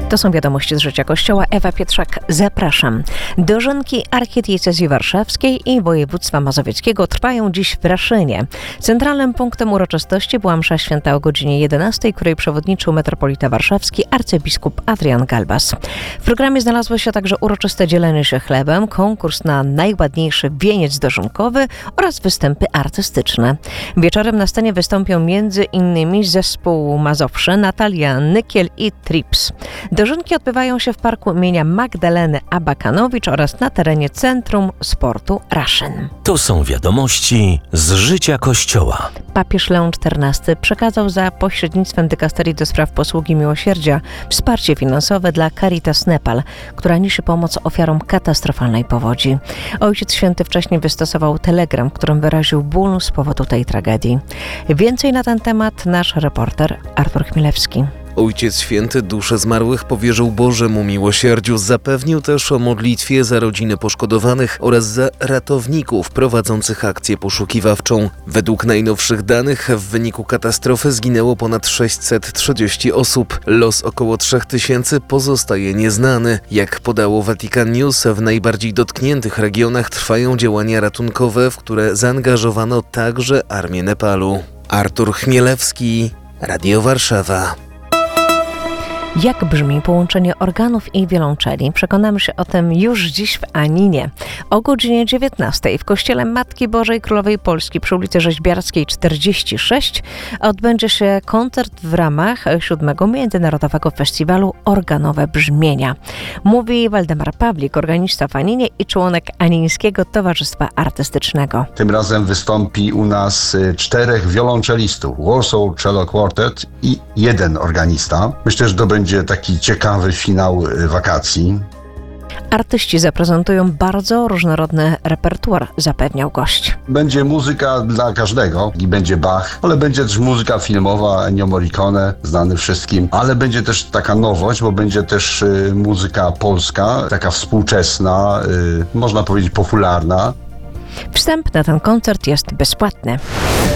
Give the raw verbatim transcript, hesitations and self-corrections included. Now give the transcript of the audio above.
To są wiadomości z życia Kościoła. Ewa Pietrzak, zapraszam. Dożynki archidiecezji warszawskiej i województwa mazowieckiego trwają dziś w Raszynie. Centralnym punktem uroczystości była msza święta o godzinie jedenastej, której przewodniczył metropolita warszawski arcybiskup Adrian Galbas. W programie znalazło się także uroczyste dzielenie się chlebem, konkurs na najładniejszy wieniec dożynkowy oraz występy artystyczne. Wieczorem na scenie wystąpią między innymi zespół Mazowsze, Natalia Nykiel i Trips. Dożynki odbywają się w parku imienia Magdaleny Abakanowicz oraz na terenie Centrum Sportu Raszyn. To są wiadomości z życia Kościoła. Papież Leon czternasty przekazał za pośrednictwem dykasterii do spraw posługi miłosierdzia wsparcie finansowe dla Caritas Nepal, która niesie pomoc ofiarom katastrofalnej powodzi. Ojciec Święty wcześniej wystosował telegram, w którym wyraził ból z powodu tej tragedii. Więcej na ten temat nasz reporter Artur Chmielewski. Ojciec Święty dusze zmarłych powierzył Bożemu miłosierdziu. Zapewnił też o modlitwie za rodziny poszkodowanych oraz za ratowników prowadzących akcję poszukiwawczą. Według najnowszych danych w wyniku katastrofy zginęło ponad sześćset trzydzieści osób. Los około trzy tysięcy pozostaje nieznany. Jak podało Vatican News, w najbardziej dotkniętych regionach trwają działania ratunkowe, w które zaangażowano także armię Nepalu. Artur Chmielewski, Radio Warszawa. Jak brzmi połączenie organów i wiolonczeli? Przekonamy się o tym już dziś w Aninie. O godzinie dziewiętnastej w Kościele Matki Bożej Królowej Polski przy ulicy Rzeźbiarskiej czterdzieści sześć odbędzie się koncert w ramach siódmego Międzynarodowego Festiwalu Organowe Brzmienia. Mówi Waldemar Pawlik, organista w Aninie i członek Anińskiego Towarzystwa Artystycznego. Tym razem wystąpi u nas czterech wiolonczelistów, Warsaw Cello Quartet i jeden organista. Myślę, że to będzie Będzie taki ciekawy finał wakacji. Artyści zaprezentują bardzo różnorodny repertuar, zapewniał gość. Będzie muzyka dla każdego i będzie Bach, ale będzie też muzyka filmowa, Ennio Morricone, znany wszystkim, ale będzie też taka nowość, bo będzie też y, muzyka polska, taka współczesna, y, można powiedzieć popularna. Wstęp na ten koncert jest bezpłatny.